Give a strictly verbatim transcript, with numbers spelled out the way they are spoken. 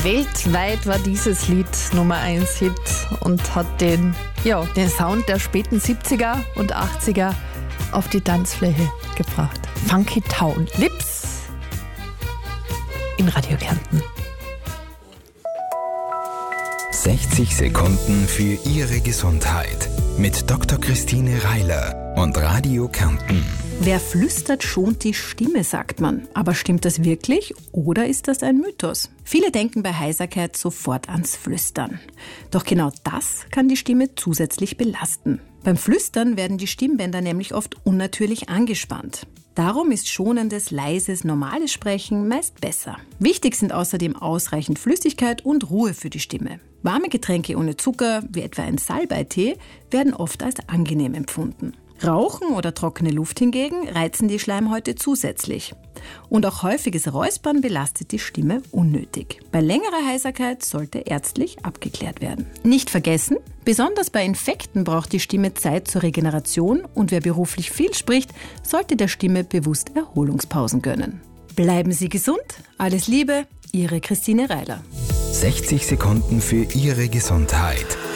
Weltweit war dieses Lied Nummer eins Hit und hat den, ja, den Sound der späten siebziger und achtziger auf die Tanzfläche gebracht. Funky Town Lips in Radio Kärnten. sechzig Sekunden für Ihre Gesundheit mit Doktor Christine Reiler und Radio Kärnten. Wer flüstert, schont die Stimme, sagt man. Aber stimmt das wirklich oder ist das ein Mythos? Viele denken bei Heiserkeit sofort ans Flüstern. Doch genau das kann die Stimme zusätzlich belasten. Beim Flüstern werden die Stimmbänder nämlich oft unnatürlich angespannt. Darum ist schonendes, leises, normales Sprechen meist besser. Wichtig sind außerdem ausreichend Flüssigkeit und Ruhe für die Stimme. Warme Getränke ohne Zucker, wie etwa ein Salbeitee, werden oft als angenehm empfunden. Rauchen oder trockene Luft hingegen reizen die Schleimhäute zusätzlich. Und auch häufiges Räuspern belastet die Stimme unnötig. Bei längerer Heiserkeit sollte ärztlich abgeklärt werden. Nicht vergessen, besonders bei Infekten braucht die Stimme Zeit zur Regeneration und wer beruflich viel spricht, sollte der Stimme bewusst Erholungspausen gönnen. Bleiben Sie gesund, alles Liebe, Ihre Christine Reiler. sechzig Sekunden für Ihre Gesundheit.